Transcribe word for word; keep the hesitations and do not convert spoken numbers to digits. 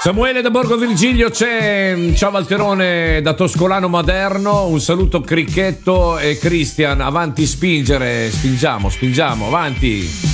Samuele da Borgo Virgilio c'è, ciao Valterone da Toscolano Maderno, un saluto Cricchetto e Cristian, avanti spingere, spingiamo, spingiamo, avanti.